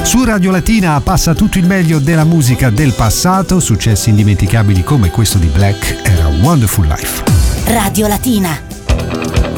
Su Radio Latina passa tutto il meglio della musica del passato, successi indimenticabili come questo di Black era Wonderful Life. Radio Latina.